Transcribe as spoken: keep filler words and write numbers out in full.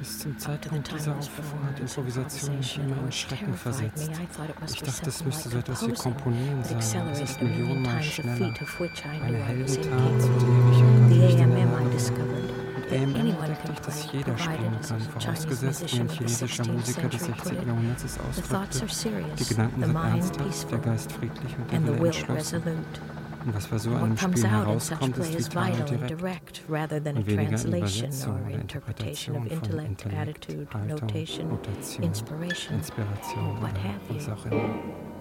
Bis zum Zeitpunkt dieser Aufführung hat Improvisation mich immer in Schrecken versetzt. Ich dachte, es müsste so etwas wie Komponieren sein, aber es ist millionenmal schneller. Eine Heldentat, die ich im Kontext und A M M entdeckte ich, dass jeder spielen kann, vorausgesetzt, wie ein chinesischer Musiker des sechzehnten Jahrhunderts es ausdrückte. Die Gedanken sind ernsthaft, der Geist friedlich und der Wille entschlossen. Und was bei so einem Spiel herauskommt, ist vital und direkt und weniger in Übersetzung oder Interpretation von Intellekt, Haltung, Notation, Inspiration oder was auch immer.